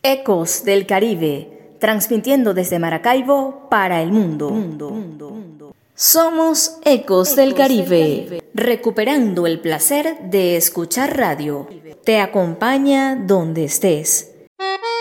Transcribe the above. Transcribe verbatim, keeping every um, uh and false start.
Ecos del Caribe, transmitiendo desde Maracaibo para el mundo. mundo, mundo, mundo. Somos Ecos, Ecos del, Caribe, del Caribe, recuperando el placer de escuchar radio. Te acompaña donde estés.